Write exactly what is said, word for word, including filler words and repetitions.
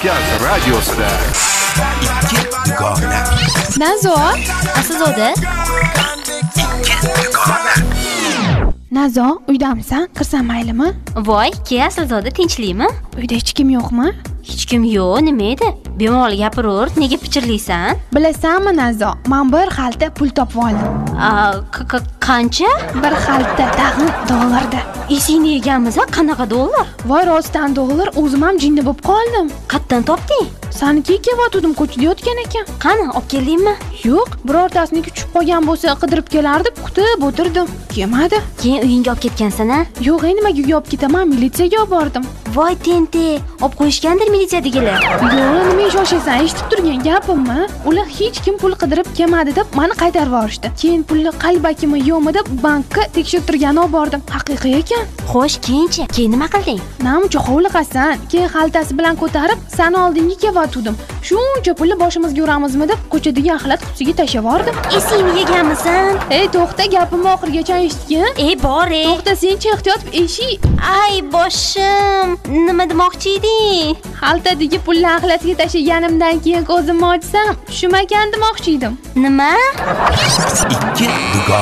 Markaz radiosida ikki dugona. Nazo, Aslzoda. ikki dugona. Nazo, uydamisan? Kirsam maylimi? Voy, ke Aslzoda, tinchlikmi? Uyda hech kim yo'qmi? Hech kim yo'q, nima edi? Bemalol gapiraver, nega pichirlaysan? Bilasanmi Nazo, men bir xalta pul topib oldim. A, qancha? Bir xalta tag'in dollarda. Esingni yeganmiz, qanaqa dollar? Voy, rostdan dollar, o'zim ham jinni bo'lib qoldim. Qayerdan topding? Saniki kevatdim, ko'chada yotgan ekan. Qani, olib keldingmi? Yo'q, birortasiniki tushib qolgan bo'lsa, qidirib kelardi, kutib o'tirdim. Kelmadi. Keyin uyingga olib ketgansan-a? Yo'q, endi nimaga uyga olib ketaman, militsiyaga olib bordim. Voy, tente, olib qo'yishgandir militsiyadagilar. Yo'q, nima shoshaysan, eshitib turgan gapimmi? Ular hech kim pul qidirib kelmadi deb meni qaytarib yuborishdi. Keyin pulni qalbakimi yo'qmi deb bankka tekshirtirgan olib bordim. Haqiqiy ekan. Xo'sh, keyinchi, keyin nima qilding? Namuncha hovliqasan. Keyin xaltasi bilan ko'tarib, sani oldinga kevatdim. Shuncha pulni boshimizga uramizmi deb ko'chadagi axlat qutisiga tashlab yubordim. Esingni yeganmisan? Ey, to'xta, gapimni oxirigacha eshitgin. Ey, bor ey. To'xta, senchi ehtiyot eshit. Ay, boshim. Nima demoqchi eding? Xaltadagi pulni axlatga tashlaganimdan keyin ko'zimni ochsam, shumakan demoqchi edim. Nima? ikki dugona.